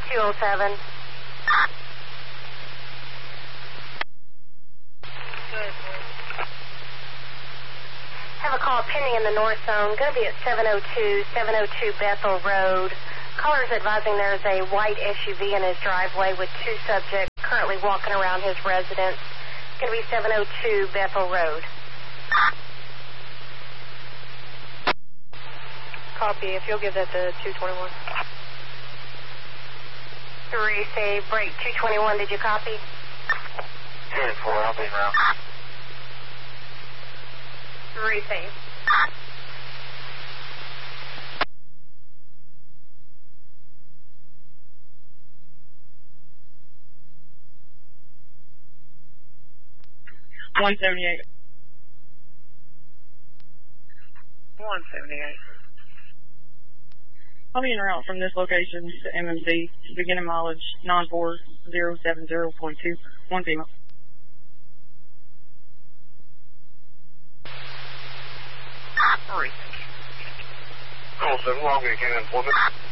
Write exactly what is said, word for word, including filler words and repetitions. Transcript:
two oh seven. Good. Have a call pending in the north zone. Going to be at seven oh two, seven oh two Bethel Road. Caller's advising there's a white S U V in his driveway with two subjects currently walking around his residence. Going to be seven oh two Bethel Road. Copy. If you'll give that to two twenty-one. Three, say break two twenty-one. Did you copy? Two four, I'll be around. Three, say. one seventy-eight. one seventy-eight. I'll be en route from this location to M M C, beginning mileage nine four zero seven zero point two, one female. Three. Call seven, log in, can I